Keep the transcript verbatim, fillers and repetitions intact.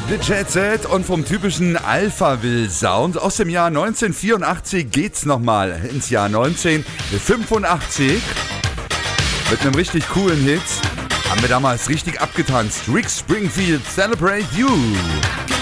The Jet Set und vom typischen Alphaville-Sound aus dem Jahr neunzehnhundertvierundachtzig geht's nochmal ins Jahr neunzehnhundertfünfundachtzig. Mit einem richtig coolen Hit haben wir damals richtig abgetanzt. Rick Springfield, Celebrate You.